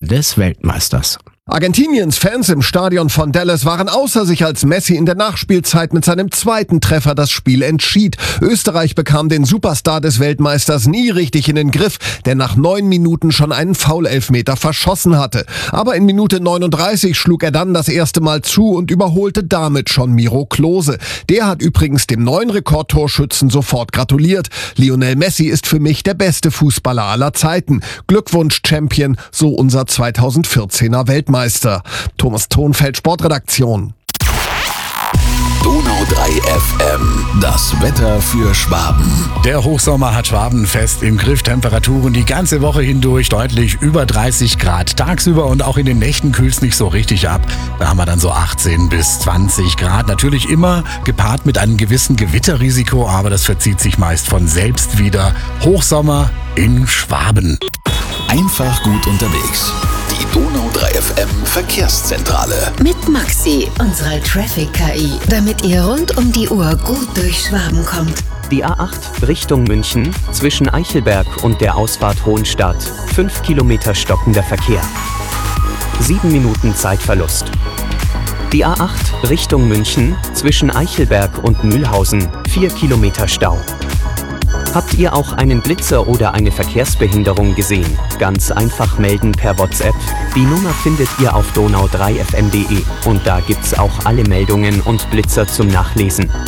des Weltmeisters. Argentiniens Fans im Stadion von Dallas waren außer sich, als Messi in der Nachspielzeit mit seinem zweiten Treffer das Spiel entschied. Österreich bekam den Superstar des Weltmeisters nie richtig in den Griff, der nach 9 Minuten schon einen Foul-Elfmeter verschossen hatte. Aber in Minute 39 schlug er dann das erste Mal zu und überholte damit schon Miro Klose. Der hat übrigens dem neuen Rekordtorschützen sofort gratuliert. Lionel Messi ist für mich der beste Fußballer aller Zeiten. Glückwunsch, Champion, so unser 2014er Weltmeister. Thomas Thonfeld, Sportredaktion. Donau 3 FM, das Wetter für Schwaben. Der Hochsommer hat Schwaben fest im Griff. Temperaturen die ganze Woche hindurch deutlich über 30 Grad. Tagsüber und auch in den Nächten kühlt es nicht so richtig ab. Da haben wir dann so 18 bis 20 Grad. Natürlich immer gepaart mit einem gewissen Gewitterrisiko, aber das verzieht sich meist von selbst wieder. Hochsommer in Schwaben. Einfach gut unterwegs. Die Donau 3 FM Verkehrszentrale. Mit Maxi, unserer Traffic-KI, damit ihr rund um die Uhr gut durch Schwaben kommt. Die A8 Richtung München zwischen Eichelberg und der Ausfahrt Hohenstadt. 5 Kilometer stockender Verkehr. 7 Minuten Zeitverlust. Die A8 Richtung München zwischen Eichelberg und Mühlhausen. 4 Kilometer Stau. Habt ihr auch einen Blitzer oder eine Verkehrsbehinderung gesehen? Ganz einfach melden per WhatsApp. Die Nummer findet ihr auf donau3fm.de und da gibt's auch alle Meldungen und Blitzer zum Nachlesen.